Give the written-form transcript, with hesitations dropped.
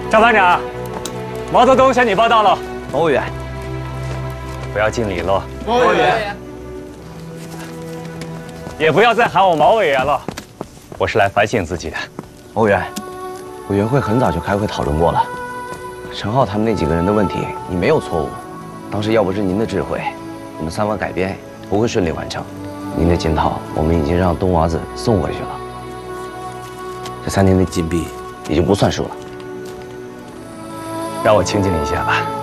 张班长，毛泽东向你报道了。 毛委员， 不要敬礼了。 毛委员， 也不要再喊我毛委员了，我是来反省自己的。 毛委员，委员会很早就开会讨论过了。陈浩他们那几个人的问题，你没有错误。当时要不是您的智慧，我们3万改编不会顺利完成。您的金套，我们已经让东娃子送回去了。这3年的金币已经不算数了。 让我清静一下吧。